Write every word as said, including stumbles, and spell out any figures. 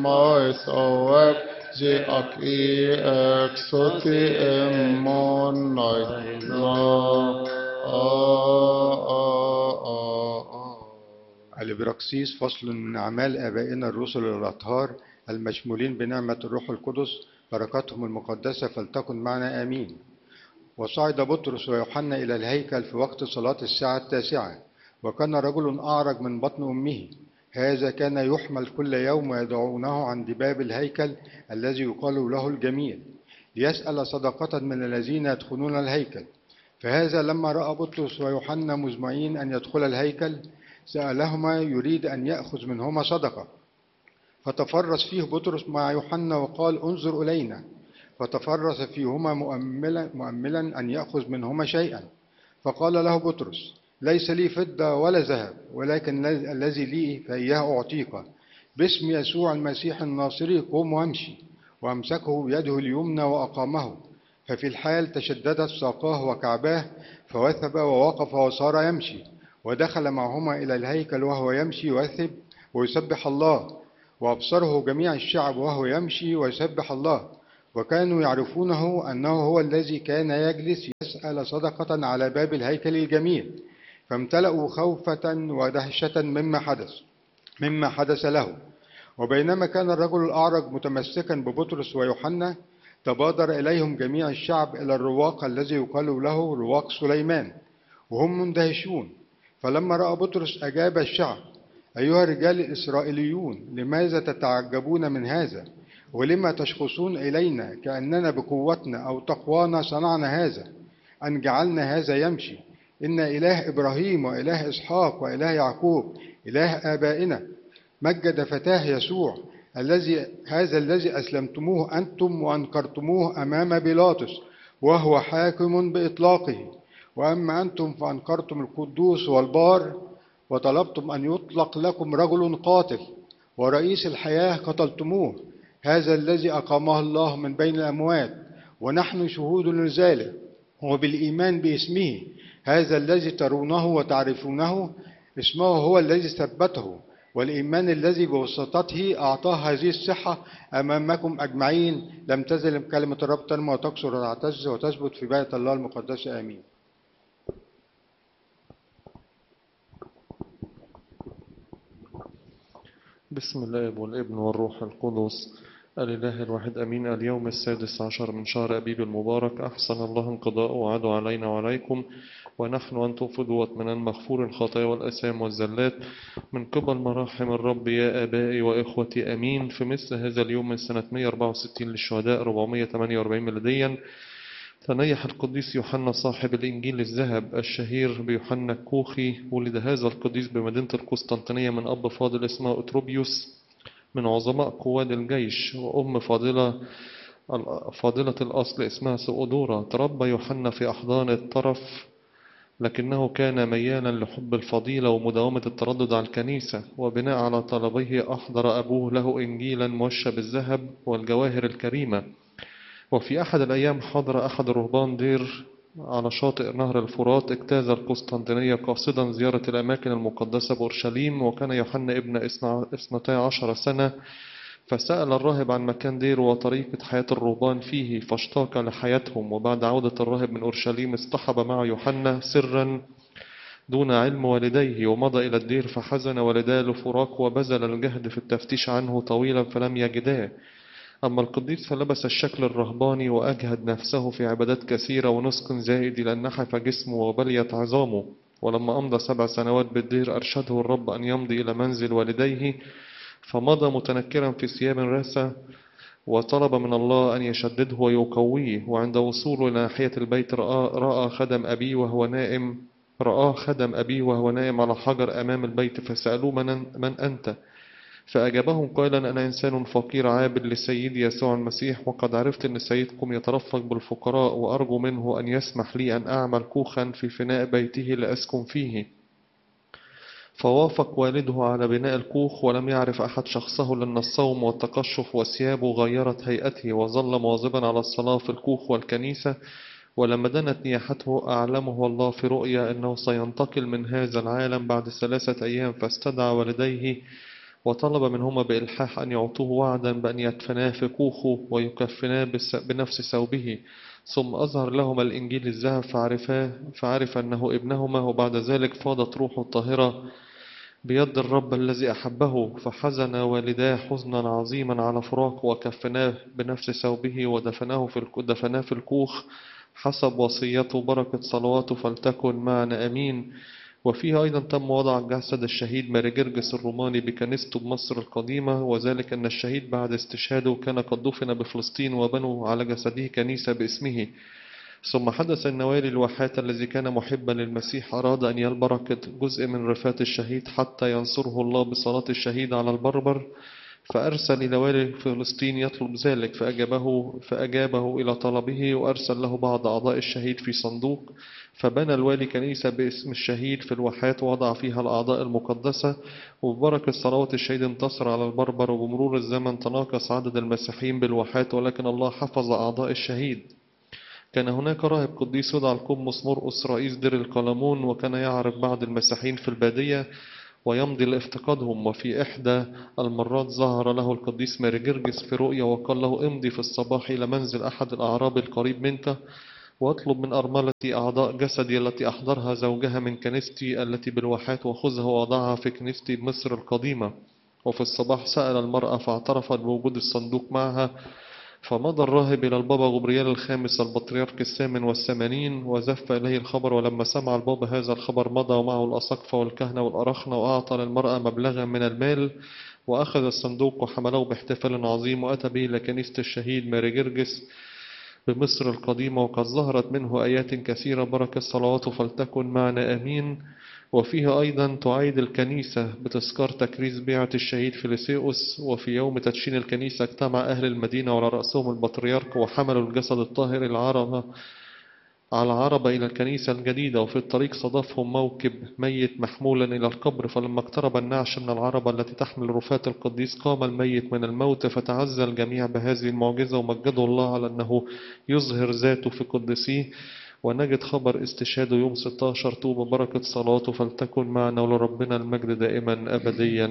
mais og je ak i exoti emon la الإبراكسيس فصل من أعمال آبائنا الرسل الأطهار المشمولين بنعمة الروح القدس، بركاتهم المقدسة فلتكن معنا آمين. وصعد بطرس ويوحنا إلى الهيكل في وقت صلاة الساعة التاسعة، وكان رجل أعرج من بطن أمه، هذا كان يحمل كل يوم ويدعونه عند باب الهيكل الذي يقال له الجميل، ليسأل صدقة من الذين يدخلون الهيكل. فهذا لما رأى بطرس ويوحنا مزمعين أن يدخل الهيكل سألهما يريد أن يأخذ منهما صدقة، فتفرس فيه بطرس مع يوحنا وقال انظر إلينا، فتفرس فيهما مؤملا, مؤملا أن يأخذ منهما شيئا. فقال له بطرس ليس لي فضة ولا ذهب، ولكن الذي لي فإياه أعطيك، باسم يسوع المسيح الناصري قوم وامشي. وأمسكه بيده اليمنى وأقامه، ففي الحال تشددت ساقاه وكعباه، فوثب ووقف وصار يمشي. ودخل معهما إلى الهيكل وهو يمشي ويثب ويسبح الله، وأبصره جميع الشعب وهو يمشي ويسبح الله، وكانوا يعرفونه أنه هو الذي كان يجلس يسأل صدقة على باب الهيكل الجميل. فامتلأوا خوفة ودهشة مما حدث مما حدث له. وبينما كان الرجل الأعرج متمسكا ببطرس ويوحنا، تبادر إليهم جميع الشعب إلى الرواق الذي يقال له رواق سليمان، وهم مندهشون. فلما رأى بطرس أجاب الشعب أيها الرجال الإسرائيليون، لماذا تتعجبون من هذا؟ ولما تشخصون إلينا كأننا بقوتنا أو تقوانا صنعنا هذا أن جعلنا هذا يمشي؟ إن إله إبراهيم وإله إسحاق وإله يعقوب إله آبائنا مجد فتاه يسوع الذي هذا الذي أسلمتموه أنتم وأنكرتموه أمام بيلاطس وهو حاكم بإطلاقه. وأما أنتم فأنكرتم القدوس والبار، وطلبتم أن يطلق لكم رجل قاتل ورئيس الحياة قتلتموه، هذا الذي أقامه الله من بين الأموات، ونحن شهود لذلك. وبالإيمان باسمه هذا الذي ترونه وتعرفونه اسمه هو الذي ثبته، والإيمان الذي بواسطته أعطاه هذه الصحة أمامكم أجمعين. لم تزل كلمة الرب تنمو وتكثر وتعتز وتثبت في بيت الله المقدس. آمين. بسم الله والابن والروح القدس الإله الواحد أمين. اليوم السادس عشر من شهر أبيب المبارك، أحسن الله انقضاءه وعدو علينا وعليكم، ونحن أنتم فدوة من المغفور الخطايا والأثام والزلات من قبل مراحم الرب يا آبائي وإخوتي. أمين. في مثل هذا اليوم من سنة مئة وأربعة وستين للشهداء أربعمئة وثمانية وأربعين ميلاديا، تنيح القديس يوحنا صاحب الإنجيل الذهب الشهير بيوحنا الكوخي. ولد هذا القديس بمدينة القسطنطينية من أب فاضل اسمه أتروبيوس من عظماء قواد الجيش، وأم فاضلة فاضلة الأصل اسمها سؤدورة. تربى يوحنا في أحضان الطرف، لكنه كان ميالا لحب الفضيلة ومداومة التردد على الكنيسة، وبناء على طلبه أحضر أبوه له إنجيلا موشى بالذهب والجواهر الكريمة. وفي أحد الأيام حضر أحد الرهبان دير على شاطئ نهر الفرات اجتاز القسطنطينية قاصدا زيارة الأماكن المقدسة بأورشليم، وكان يوحنا ابن اثنتي عشر سنة. فسأل الراهب عن مكان دير وطريقة حياة الرهبان فيه، فاشتاق لحياتهم. وبعد عودة الراهب من أورشليم اصطحب مع يوحنا سرا دون علم والديه، ومضى إلى الدير فحزن والداه لفراق، وبذل الجهد في التفتيش عنه طويلا فلم يجداه. أما القديس فلبس الشكل الرهباني وأجهد نفسه في عبادات كثيرة ونسك زائد إلى أن نحف جسمه وبليت عظامه. ولما أمضى سبع سنوات بالدير أرشده الرب أن يمضي إلى منزل والديه، فمضى متنكرا في ثياب راسة، وطلب من الله أن يشدده ويقويه. وعند وصوله إلى ناحية البيت رأى, رأى خدم أبيه وهو نائم رأى خدم أبيه وهو نائم على حجر أمام البيت، فسألوه من, من أنت؟ فأجابهم قائلا أنا إنسان فقير عابد لسيدي يسوع المسيح، وقد عرفت أن سيدكم يترفق بالفقراء، وأرجو منه أن يسمح لي أن أعمل كوخا في فناء بيته لأسكن فيه. فوافق والده على بناء الكوخ، ولم يعرف أحد شخصه لأن الصوم والتقشف وثيابه غيرت هيئته، وظل مواظبا على الصلاة في الكوخ والكنيسة. ولما دنت نياحته أعلمه الله في رؤيا أنه سينتقل من هذا العالم بعد ثلاثة أيام، فاستدعى والديه وطلب منهما بإلحاح أن يعطوه وعدا بأن يدفناه في كوخه ويكفناه بس- بنفس ثوبه. ثم أظهر لهما الإنجيل الذهب فعرفاه فعرف أنه ابنهما. وبعد ذلك فاضت روحه الطاهرة بيد الرب الذي أحبه، فحزن والداه حزنا عظيما على فراقه، وكفناه بنفس ثوبه ودفناه في الك- دفناه في الكوخ حسب وصيته. بركة صلواته فلتكن معنا آمين. وفيه أيضا تم وضع جسد الشهيد ماري جرجس الروماني بكنيسته بمصر القديمة، وذلك أن الشهيد بعد استشهاده كان قد دفن بفلسطين وبنوا على جسده كنيسة باسمه. ثم حدث أن والي الواحات الذي كان محبا للمسيح أراد أن يلبركة جزء من رفات الشهيد حتى ينصره الله بصلاة الشهيد على البربر، فأرسل إلى والي فلسطين يطلب ذلك، فأجابه, فأجابه إلى طلبه، وأرسل له بعض أعضاء الشهيد في صندوق. فبنى الوالي كنيسة باسم الشهيد في الواحات ووضع فيها الأعضاء المقدسة. وببركة صلوات الشهيد انتصر على البربر، وبمرور الزمن تناقص عدد المسيحيين بالواحات، ولكن الله حفظ أعضاء الشهيد. كان هناك راهب قديس يدعى القمص مرقس رئيس دير القلمون، وكان يعرف بعض المسيحيين في البادية ويمضي لافتقادهم. وفي إحدى المرات ظهر له القديس ماري جرجس في رؤيا وقال له: امضي في الصباح إلى منزل أحد الأعراب القريب منك، واطلب من أرملتي أعضاء جسدي التي أحضرها زوجها من كنيستي التي بالواحات، وخذها وضعها في كنيستي بمصر القديمة. وفي الصباح سأل المرأة فاعترفت بوجود الصندوق معها. فمضى الراهب إلى البابا غبريال الخامس البطريرك الثامن والثمانين وزف إليه الخبر. ولما سمع البابا هذا الخبر مضى ومعه الأساقفة والكهنة والأرخنة، وأعطى للمرأة مبلغا من المال، وأخذ الصندوق وحمله باحتفال عظيم، وأتى به إلى كنيسة الشهيد ماري جرجس بمصر القديمة، وقد ظهرت منه آيات كثيرة. بركة صلواته فلتكن معنا آمين. وفيه أيضا تعيد الكنيسة بتذكار تكريس بيعة الشهيد فيليسيوس. وفي يوم تدشين الكنيسة اجتمع أهل المدينة وعلى رأسهم البطريرك، وحملوا الجسد الطاهر العربة على عربة إلى الكنيسة الجديدة. وفي الطريق صادفهم موكب ميت محمولا إلى القبر، فلما اقترب النعش من العربة التي تحمل رفات القديس قام الميت من الموت، فتعزى الجميع بهذه المعجزة ومجدوا الله على أنه يظهر ذاته في قدسيه. ونجد خبر استشهاده يوم ستة عشر طوبى. بركة صلاته فلتكن معنا، ولربنا المجد دائما أبديا